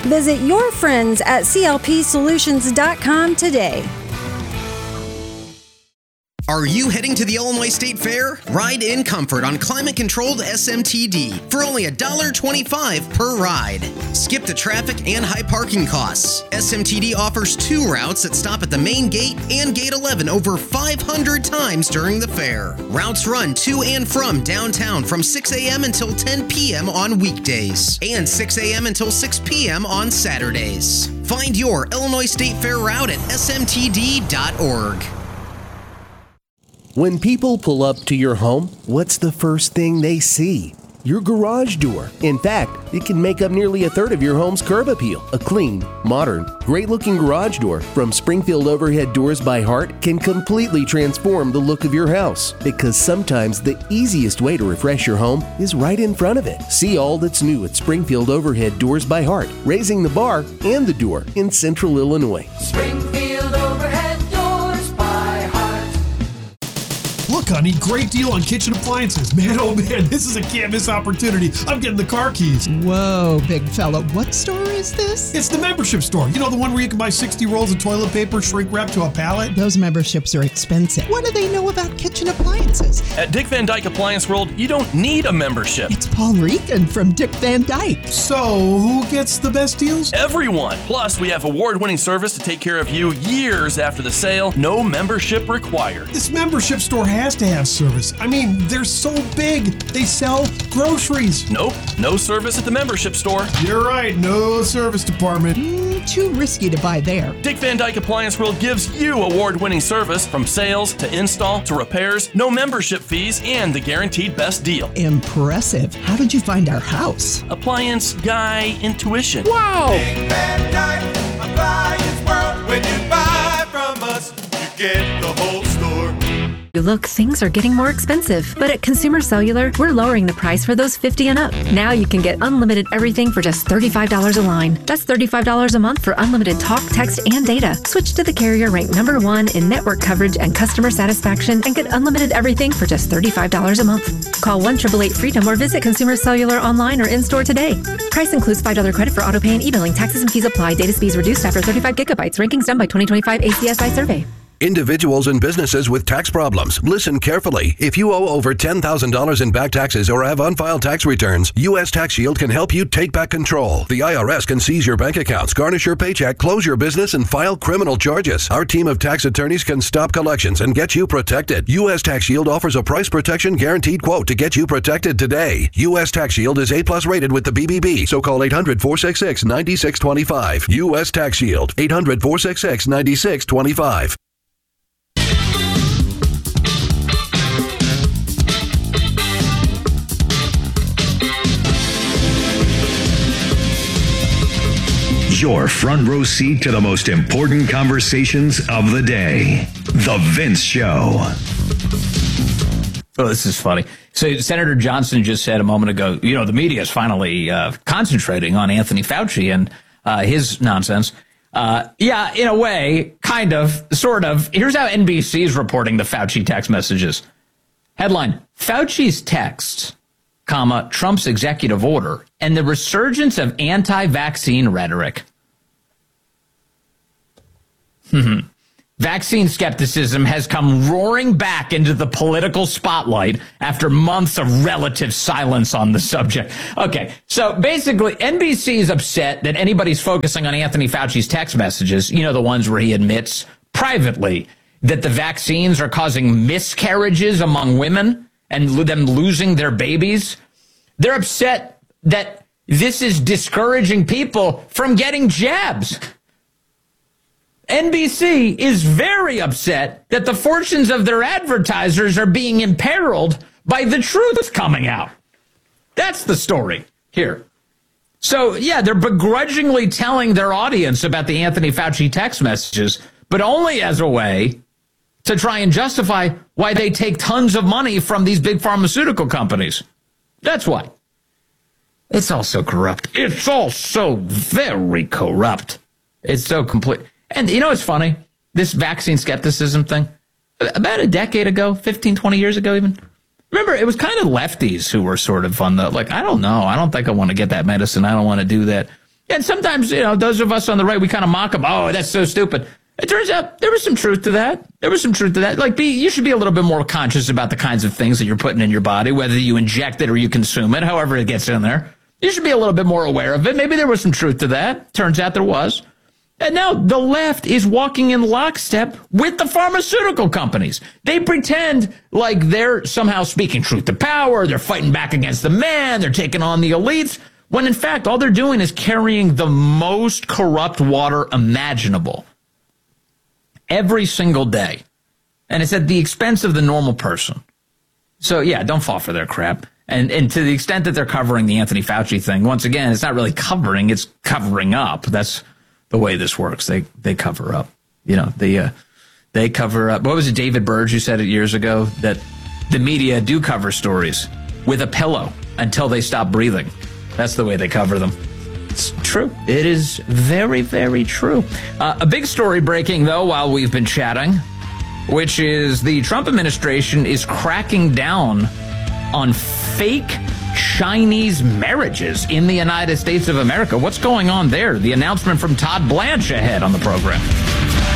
Visit your friends at clpsolutions.com today. Are you heading to the Illinois State Fair? Ride in comfort on climate-controlled SMTD for only $1.25 per ride. Skip the traffic and high parking costs. SMTD offers 2 routes that stop at the main gate and Gate 11 over 500 times during the fair. Routes run to and from downtown from 6 a.m. until 10 p.m. on weekdays and 6 a.m. until 6 p.m. on Saturdays. Find your Illinois State Fair route at smtd.org. When people pull up to your home, what's the first thing they see? Your garage door. In fact, it can make up nearly a third of your home's curb appeal. A clean, modern, great-looking garage door from Springfield Overhead Doors by Heart can completely transform the look of your house, because sometimes the easiest way to refresh your home is right in front of it. See all that's new at Springfield Overhead Doors by Heart, raising the bar and the door in Central Illinois. Springfield Overhead Doors by Heart. Look, honey, great deal on kitchen appliances. Man, oh man, this is a can't miss opportunity. I'm getting the car keys. Whoa, big fella. What store is this? It's the membership store. You know, the one where you can buy 60 rolls of toilet paper shrink wrapped to a pallet? Those memberships are expensive. What do they know about kitchen appliances? At Dick Van Dyke Appliance World, you don't need a membership. It's Paul Rican from Dick Van Dyke. So, who gets the best deals? Everyone. Plus, we have award-winning service to take care of you years after the sale. No membership required. This membership store has to have service. I mean, they're so big. They sell groceries. Nope, no service at the membership store. You're right, no service department. Too risky to buy there. Dick Van Dyke Appliance World gives you award-winning service from sales to install to repairs, no membership fees, and the guaranteed best deal. Impressive. How did you find our house? Appliance Guy Intuition. Wow! Dick Van Dyke Appliance World. When you buy from us, you get the whole store. Look, things are getting more expensive, but at Consumer Cellular, we're lowering the price for those 50 and up. Now you can get unlimited everything for just $35 a line. That's $35 a month for unlimited talk, text, and data. Switch to the carrier ranked #1 in network coverage and customer satisfaction and get unlimited everything for just $35 a month. Call 1-888-FREEDOM or visit Consumer Cellular online or in-store today. Price includes $5 credit for autopay and e-billing. Taxes and fees apply. Data speeds reduced after 35 gigabytes. Rankings done by 2025 ACSI survey. Individuals and businesses with tax problems, listen carefully. If you owe over $10,000 in back taxes or have unfiled tax returns, U.S. Tax Shield can help you take back control. The IRS can seize your bank accounts, garnish your paycheck, close your business, and file criminal charges. Our team of tax attorneys can stop collections and get you protected. U.S. Tax Shield offers a price protection guaranteed quote to get you protected today. U.S. Tax Shield is A+ rated with the BBB, so call 800-466-9625. U.S. Tax Shield, 800-466-9625. Your front row seat to the most important conversations of the day. The Vince Show. Oh, this is funny. So Senator Johnson just said a moment ago, you know, the media is finally concentrating on Anthony Fauci and his nonsense. Yeah, in a way, kind of, sort of. Here's how NBC is reporting the Fauci text messages. Headline, Fauci's texts, comma, Trump's executive order, and the resurgence of anti-vaccine rhetoric. Vaccine skepticism has come roaring back into the political spotlight after months of relative silence on the subject. Okay, so basically, NBC is upset that anybody's focusing on Anthony Fauci's text messages, you know, the ones where he admits privately that the vaccines are causing miscarriages among women and them losing their babies. They're upset that this is discouraging people from getting jabs. NBC is very upset that the fortunes of their advertisers are being imperiled by the truth coming out. That's the story here. So, yeah, they're begrudgingly telling their audience about the Anthony Fauci text messages, but only as a way to try and justify why they take tons of money from these big pharmaceutical companies. That's why. It's all so corrupt. It's all so very corrupt. It's so complete. And you know what's funny? This vaccine skepticism thing, about a decade ago, 15, 20 years ago even, remember, it was kind of lefties who were sort of on the, like, I don't know. I don't think I want to get that medicine. I don't want to do that. And sometimes, those of us on the right, we kind of mock them. Oh, that's so stupid. It turns out there was some truth to that. Like, you should be a little bit more conscious about the kinds of things that you're putting in your body, whether you inject it or you consume it, however it gets in there. You should be a little bit more aware of it. Maybe there was some truth to that. Turns out there was. And now the left is walking in lockstep with the pharmaceutical companies. They pretend like they're somehow speaking truth to power. They're fighting back against the man. They're taking on the elites. When in fact, all they're doing is carrying the most corrupt water imaginable every single day. And it's at the expense of the normal person. So yeah, don't fall for their crap. And to the extent that they're covering the Anthony Fauci thing, once again, it's not really covering, it's covering up. That's the way this works. They cover up. They cover up. What was it, David Burge, who said it years ago, that the media do cover stories with a pillow until they stop breathing. That's the way they cover them. It's true. It is very, very true. A big story breaking, though, while we've been chatting, which is the Trump administration is cracking down on fake Chinese marriages in the United States of America. What's going on there? The announcement from Todd Blanche ahead on the program.